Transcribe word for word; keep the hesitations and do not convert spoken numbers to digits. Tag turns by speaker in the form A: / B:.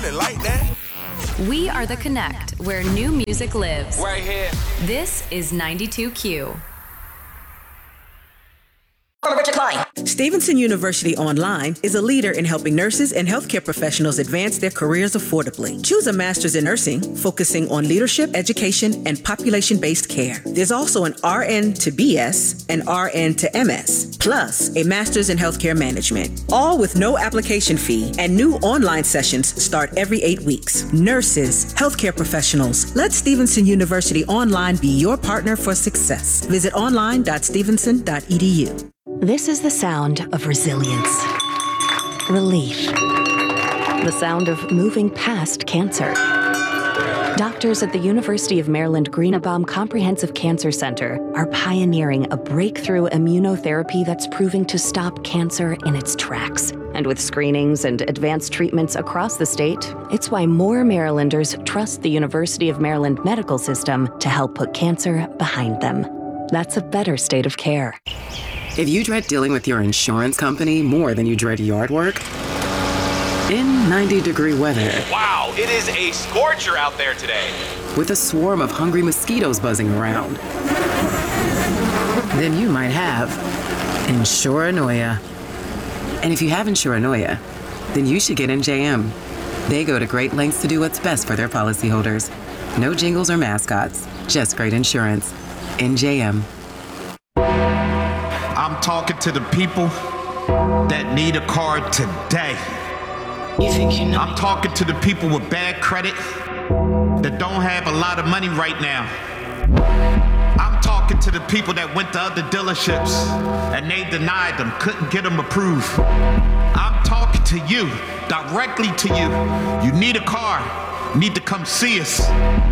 A: really like that.
B: We are the Connect, where new music lives.
A: Right here.
B: This is ninety-two Q.
C: Richard Klein.
D: Stevenson University Online is a leader in helping nurses and healthcare professionals advance their careers affordably. Choose a master's in nursing, focusing on leadership, education, and population-based care. There's also an R N to B S and R N to M S, plus a master's in healthcare management, all with no application fee, and new online sessions start every eight weeks. Nurses, healthcare professionals, let Stevenson University Online be your partner for success. Visit online dot stevenson dot e d u.
E: This is the sound of resilience, relief, the sound of moving past cancer. Doctors at the University of Maryland Greenebaum Comprehensive Cancer Center are pioneering a breakthrough immunotherapy that's proving to stop cancer in its tracks. And with screenings and advanced treatments across the state, it's why more Marylanders trust the University of Maryland medical system to help put cancer behind them. That's a better state of care.
F: If you dread dealing with your insurance company more than you dread yard work, in ninety degree weather.
G: Wow, it is a scorcher out there today.
F: With a swarm of hungry mosquitoes buzzing around, then you might have Insuranoia. And if you have Insuranoia, then you should get N J M. They go to great lengths to do what's best for their policyholders. No jingles or mascots, just great insurance. N J M.
H: I'm talking to the people that need a car today.
C: You think you know?
H: I'm talking to the people with bad credit that don't have a lot of money right now. I'm talking to the people that went to other dealerships and they denied them, couldn't get them approved. I'm talking to you, directly to you. You need a car, you need to come see us.